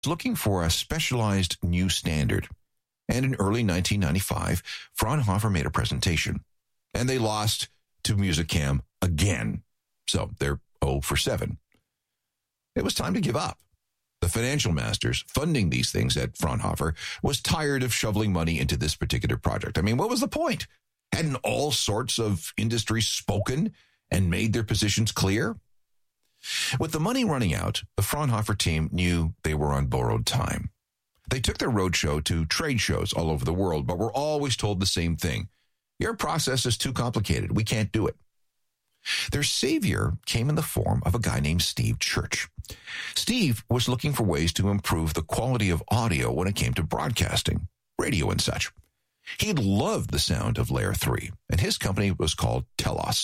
looking for a specialized new standard. And in early 1995, Fraunhofer made a presentation. And they lost to Musicam again. So they're 0 for 7. It was time to give up. The financial masters funding these things at Fraunhofer was tired of shoveling money into this particular project. I mean, what was the point? Hadn't all sorts of industries spoken and made their positions clear? With the money running out, the Fraunhofer team knew they were on borrowed time. They took their roadshow to trade shows all over the world, but were always told the same thing. Your process is too complicated. We can't do it. Their savior came in the form of a guy named Steve Church. Steve was looking for ways to improve the quality of audio when it came to broadcasting, radio and such. He loved the sound of Layer 3, and his company was called Telos.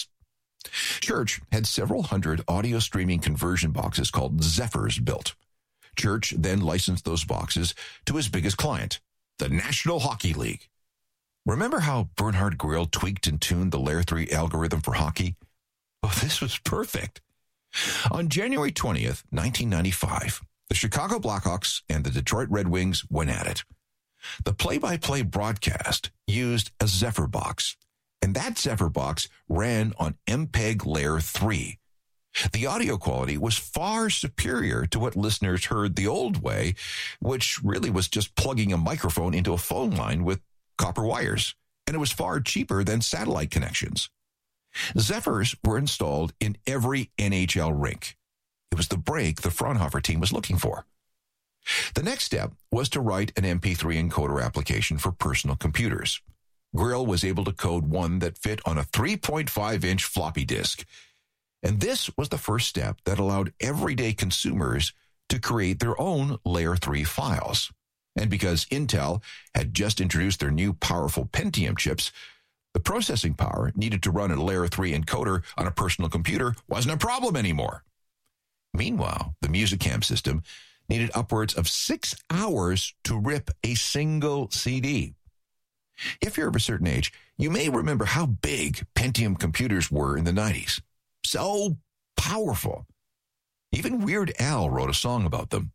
Church had several hundred audio streaming conversion boxes called Zephyrs built. Church then licensed those boxes to his biggest client, the National Hockey League. Remember how Bernhard Grill tweaked and tuned the Layer 3 algorithm for hockey? Oh, this was perfect. On January 20th, 1995, the Chicago Blackhawks and the Detroit Red Wings went at it. The play-by-play broadcast used a Zephyr box, and that Zephyr box ran on MPEG Layer 3. The audio quality was far superior to what listeners heard the old way, which really was just plugging a microphone into a phone line with copper wires, and it was far cheaper than satellite connections. Zephyrs were installed in every NHL rink. It was the break the Fraunhofer team was looking for. The next step was to write an MP3 encoder application for personal computers. Grill was able to code one that fit on a 3.5-inch floppy disk. And this was the first step that allowed everyday consumers to create their own Layer 3 files. And because Intel had just introduced their new powerful Pentium chips, the processing power needed to run a Layer 3 encoder on a personal computer wasn't a problem anymore. Meanwhile, the Musicam system needed upwards of 6 hours to rip a single CD. If you're of a certain age, you may remember how big Pentium computers were in the 90s. So powerful. Even Weird Al wrote a song about them.